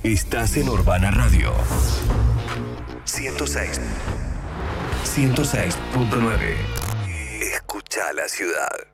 Estás en Urbana Radio 106.9. Escucha la ciudad.